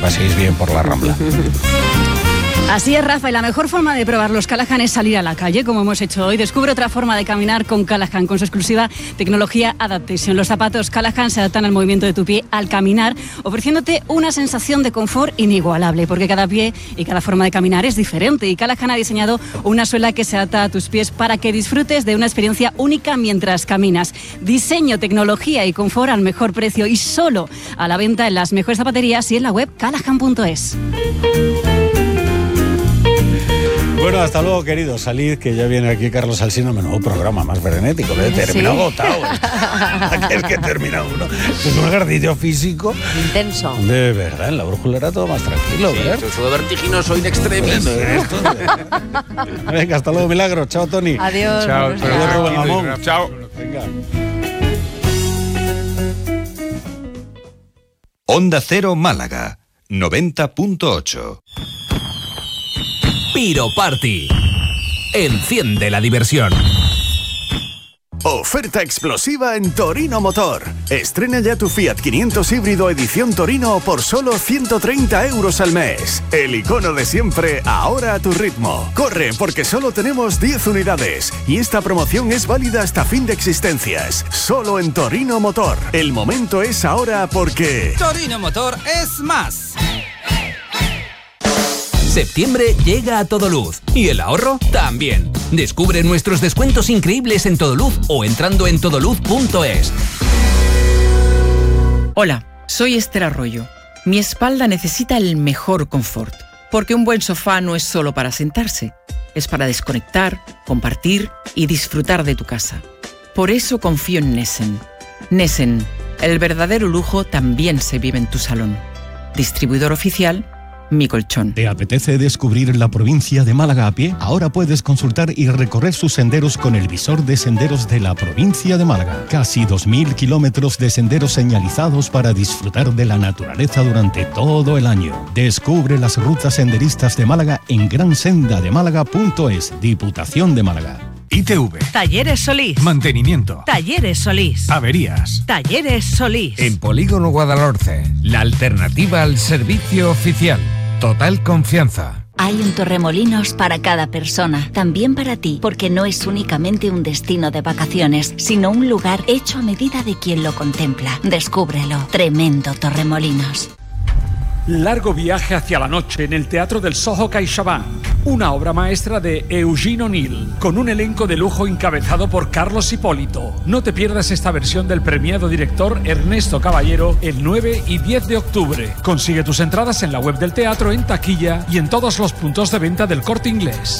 paséis bien por la Rambla. Así es, Rafa, y la mejor forma de probar los Callahan es salir a la calle, como hemos hecho hoy. Descubre otra forma de caminar con Callahan, con su exclusiva tecnología Adaptation. Los zapatos Callahan se adaptan al movimiento de tu pie al caminar, ofreciéndote una sensación de confort inigualable, porque cada pie y cada forma de caminar es diferente. Y Callahan ha diseñado una suela que se adapta a tus pies para que disfrutes de una experiencia única mientras caminas. Diseño, tecnología y confort al mejor precio y solo a la venta en las mejores zapaterías y en la web callahan.es. Bueno, hasta luego, queridos. Salid, que ya viene aquí Carlos Alsina, menudo programa más frenético. Termina agotado. Es que termina uno. Es un ejercicio físico intenso. De verdad, en la brújula era todo más tranquilo, ¿verdad? Yo soy vertiginoso in extremis. Venga, hasta luego, Milagro. Chao, Tony. Adiós. Chao. Adiós, Rubén Amón. Chao. Venga. Onda Cero Málaga, 90.8. Piro Party. Enciende la diversión. Oferta explosiva en Torino Motor. Estrena ya tu Fiat 500 híbrido edición Torino por solo 130 € al mes. El icono de siempre, ahora a tu ritmo. Corre, porque solo tenemos 10 unidades. Y esta promoción es válida hasta fin de existencias. Solo en Torino Motor. El momento es ahora porque... Torino Motor es más. Septiembre llega a Todoluz y el ahorro también. Descubre nuestros descuentos increíbles en Todoluz o entrando en todoluz.es. Hola, soy Esther Arroyo. Mi espalda necesita el mejor confort, porque un buen sofá no es solo para sentarse, es para desconectar, compartir y disfrutar de tu casa. Por eso confío en Nessen. Nessen, el verdadero lujo también se vive en tu salón. Distribuidor oficial Mi Colchón. ¿Te apetece descubrir la provincia de Málaga a pie? Ahora puedes consultar y recorrer sus senderos con el visor de senderos de la provincia de Málaga. Casi 2.000 kilómetros de senderos señalizados para disfrutar de la naturaleza durante todo el año. Descubre las rutas senderistas de Málaga en gransendademálaga.es. Diputación de Málaga. ITV. Talleres Solís. Mantenimiento. Talleres Solís. Averías. Talleres Solís. En Polígono Guadalhorce, la alternativa al servicio oficial. Total confianza. Hay un Torremolinos para cada persona, también para ti, porque no es únicamente un destino de vacaciones, sino un lugar hecho a medida de quien lo contempla. Descúbrelo. Tremendo Torremolinos. Largo viaje hacia la noche en el Teatro del Soho CaixaBank, una obra maestra de Eugene O'Neill, con un elenco de lujo encabezado por Carlos Hipólito. No te pierdas esta versión del premiado director Ernesto Caballero el 9 y 10 de octubre. Consigue tus entradas en la web del teatro, en taquilla y en todos los puntos de venta del Corte Inglés.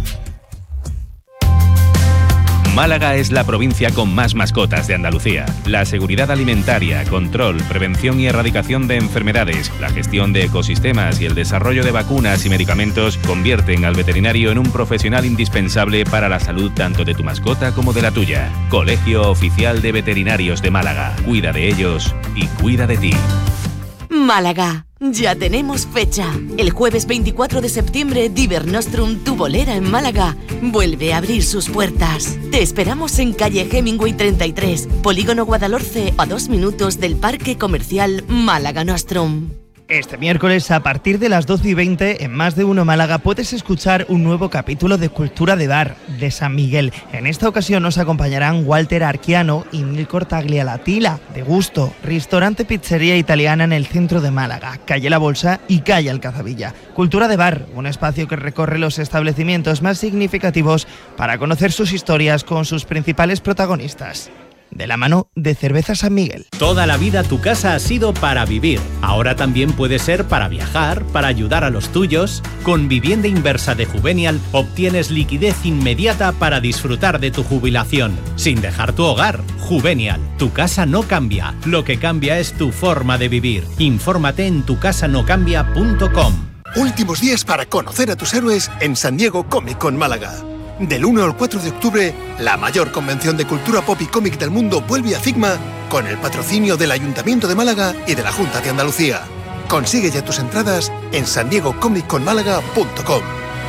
Málaga es la provincia con más mascotas de Andalucía. La seguridad alimentaria, control, prevención y erradicación de enfermedades, la gestión de ecosistemas y el desarrollo de vacunas y medicamentos convierten al veterinario en un profesional indispensable para la salud tanto de tu mascota como de la tuya. Colegio Oficial de Veterinarios de Málaga. Cuida de ellos y cuida de ti. Málaga. Ya tenemos fecha. El jueves 24 de septiembre, Diver Nostrum, tu bolera en Málaga, vuelve a abrir sus puertas. Te esperamos en calle Hemingway 33, Polígono Guadalhorce, a 2 minutos del Parque Comercial Málaga Nostrum. Este miércoles, a partir de las 12:20, en Más de Uno Málaga, puedes escuchar un nuevo capítulo de Cultura de Bar, de San Miguel. En esta ocasión nos acompañarán Walter Archiano y Nilcor Taglialatila, de Gusto, restaurante pizzería italiana en el centro de Málaga, calle La Bolsa y calle Alcazabilla. Cultura de Bar, un espacio que recorre los establecimientos más significativos para conocer sus historias con sus principales protagonistas. De la mano de Cerveza San Miguel. Toda la vida tu casa ha sido para vivir. Ahora también puede ser para viajar, para ayudar a los tuyos. Con Vivienda Inversa de Juvenial obtienes liquidez inmediata para disfrutar de tu jubilación, sin dejar tu hogar. Juvenial, tu casa no cambia. Lo que cambia es tu forma de vivir. Infórmate en tucasanocambia.com. Últimos días para conocer a tus héroes en San Diego Comic Con Málaga. Del 1 al 4 de octubre, la mayor convención de cultura pop y cómic del mundo vuelve a Figma con el patrocinio del Ayuntamiento de Málaga y de la Junta de Andalucía. Consigue ya tus entradas en sandiegocomicconmálaga.com.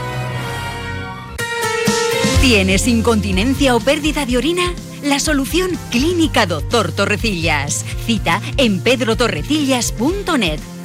¿Tienes incontinencia o pérdida de orina? La solución, Clínica Doctor Torrecillas. Cita en pedrotorrecillas.net.